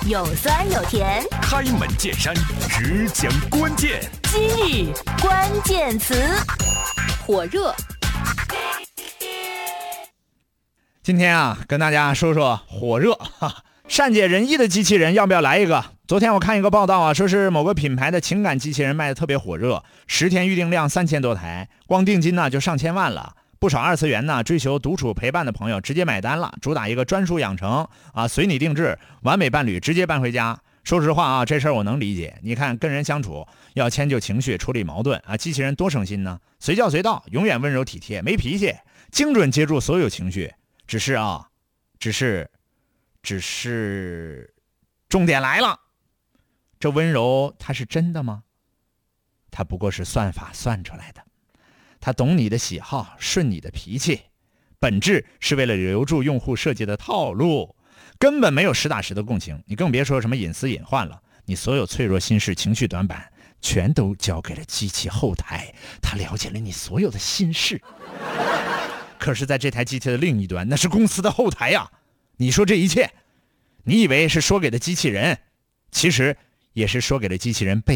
有酸有甜， 开门见山，只讲关键。 今日关键词，火热。 今天啊，跟大家说说火热善解人意的机器人要不要来一个？昨天我看一个报道啊，说是某个品牌的情感机器人卖的特别火热，10天预订量3000多台，光定金呢就上千万了。不少二次元呢追求独处陪伴的朋友直接买单了，主打一个专属养成啊，随你定制，完美伴侣直接搬回家。说实话啊，这事儿我能理解。你看跟人相处要迁就情绪，处理矛盾啊，机器人多省心呢，随叫随到，永远温柔体贴，没脾气，精准接住所有情绪。只是重点来了，这温柔它是真的吗？它不过是算法算出来的。他懂你的喜好，顺你的脾气，本质是为了留住用户设计的套路，根本没有实打实的共情。你更别说什么隐私隐患了，你所有脆弱心事、情绪短板全都交给了机器后台，它了解了你所有的心事。可是在这台机器的另一端，那是公司的后台呀。你说这一切，你以为是说给了机器人，其实也是说给了机器人背